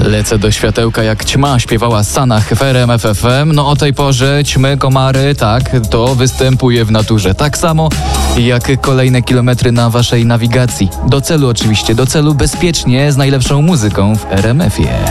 Lecę do światełka jak ćma, śpiewała Sanach w RMF FM. No o tej porze ćmy, komary, tak, to występuje w naturze. Tak samo jak kolejne kilometry na waszej nawigacji. Do celu oczywiście, do celu bezpiecznie, z najlepszą muzyką w RMF-ie.